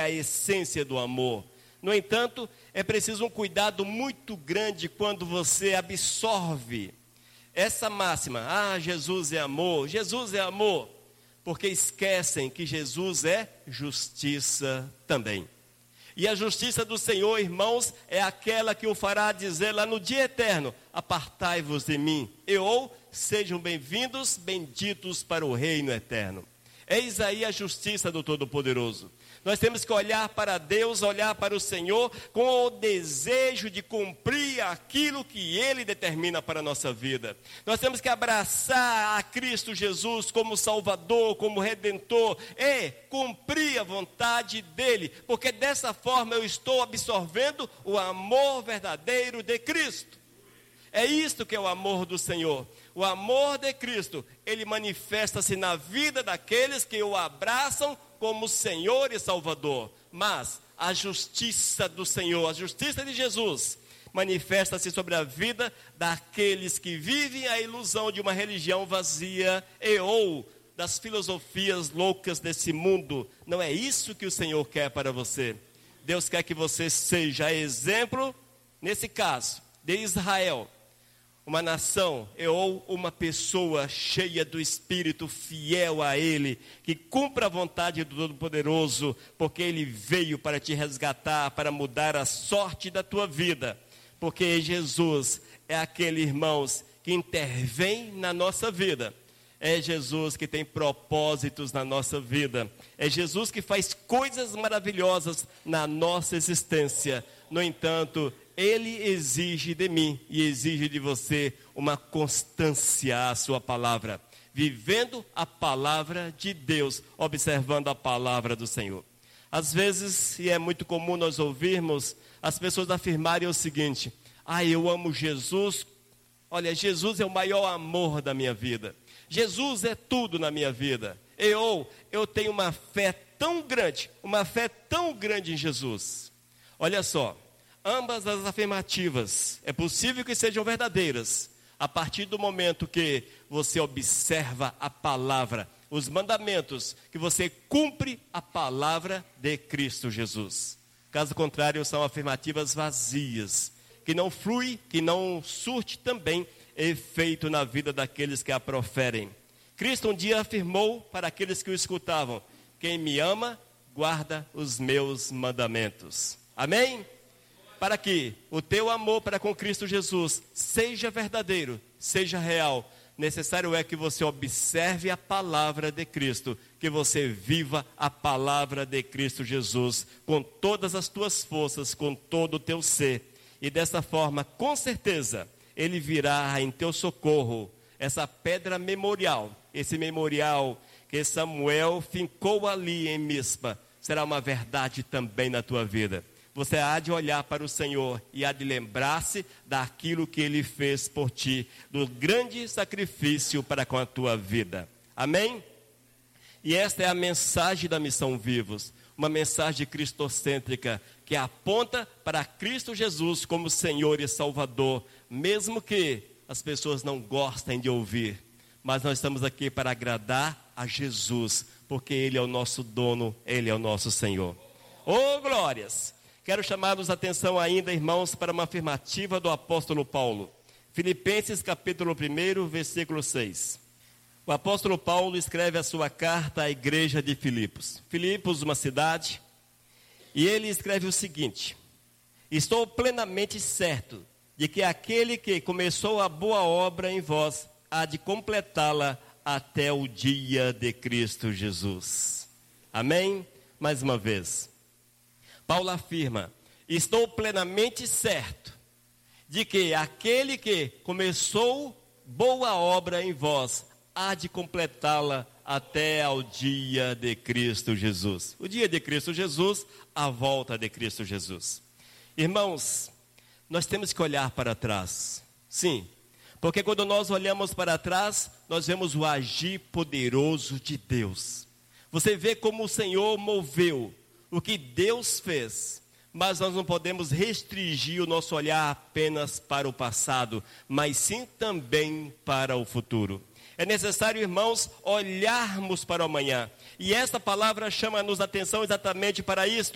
a essência do amor. No entanto, é preciso um cuidado muito grande quando você absorve essa máxima: Jesus é amor, Jesus é amor, porque esquecem que Jesus é justiça também. E a justiça do Senhor, irmãos, é aquela que o fará dizer lá no dia eterno: apartai-vos de mim, ou sejam bem-vindos, benditos para o reino eterno. Eis aí a justiça do Todo-Poderoso. Nós temos que olhar para Deus, olhar para o Senhor, com o desejo de cumprir aquilo que Ele determina para a nossa vida. Nós temos que abraçar a Cristo Jesus como Salvador, como Redentor, e cumprir a vontade dEle, porque dessa forma eu estou absorvendo o amor verdadeiro de Cristo. É isto que é o amor do Senhor. O amor de Cristo, Ele manifesta-se na vida daqueles que o abraçam como Senhor e Salvador. Mas a justiça do Senhor, a justiça de Jesus, manifesta-se sobre a vida daqueles que vivem a ilusão de uma religião vazia ou das filosofias loucas desse mundo. Não é isso que o Senhor quer para você. Deus quer que você seja exemplo, nesse caso, de Israel, uma nação ou uma pessoa cheia do Espírito, fiel a Ele, que cumpra a vontade do Todo-Poderoso, porque Ele veio para te resgatar, para mudar a sorte da tua vida. Porque Jesus é aquele, irmãos, que intervém na nossa vida. É Jesus que tem propósitos na nossa vida. É Jesus que faz coisas maravilhosas na nossa existência. No entanto, Ele exige de mim e exige de você uma constância à sua palavra, vivendo a palavra de Deus, observando a palavra do Senhor. Às vezes, e é muito comum nós ouvirmos as pessoas afirmarem o seguinte: eu amo Jesus, olha, Jesus é o maior amor da minha vida, Jesus é tudo na minha vida, eu tenho uma fé tão grande em Jesus. Olha só, ambas as afirmativas é possível que sejam verdadeiras a partir do momento que você observa a palavra, os mandamentos, que você cumpre a palavra de Cristo Jesus. Caso contrário, são afirmativas vazias, que não flui, que não surte também efeito na vida daqueles que a proferem. Cristo um dia afirmou para aqueles que o escutavam: quem me ama, guarda os meus mandamentos. Amém? Para que o teu amor para com Cristo Jesus seja verdadeiro, seja real, necessário é que você observe a palavra de Cristo, que você viva a palavra de Cristo Jesus com todas as tuas forças, com todo o teu ser. E dessa forma, com certeza, Ele virá em teu socorro, essa pedra memorial, esse memorial que Samuel fincou ali em Mispa, será uma verdade também na tua vida. Você há de olhar para o Senhor e há de lembrar-se daquilo que Ele fez por ti, do grande sacrifício para com a tua vida. Amém? E esta é a mensagem da Missão Vivos, uma mensagem cristocêntrica que aponta para Cristo Jesus como Senhor e Salvador, mesmo que as pessoas não gostem de ouvir. Mas nós estamos aqui para agradar a Jesus, porque Ele é o nosso dono, Ele é o nosso Senhor. Oh, glórias! Quero chamar-nos a atenção ainda, irmãos, para uma afirmativa do apóstolo Paulo. Filipenses capítulo 1, versículo 6. O apóstolo Paulo escreve a sua carta à igreja de Filipos. Filipos, uma cidade, e ele escreve o seguinte: estou plenamente certo de que aquele que começou a boa obra em vós há de completá-la até o dia de Cristo Jesus. Amém? Mais uma vez. Paulo afirma: estou plenamente certo de que aquele que começou boa obra em vós há de completá-la até ao dia de Cristo Jesus. O dia de Cristo Jesus, a volta de Cristo Jesus. Irmãos, nós temos que olhar para trás. Sim, porque quando nós olhamos para trás, nós vemos o agir poderoso de Deus. Você vê como o Senhor moveu, o que Deus fez, mas nós não podemos restringir o nosso olhar apenas para o passado, mas sim também para o futuro. É necessário, irmãos, olharmos para o amanhã, e esta palavra chama-nos a atenção exatamente para isto.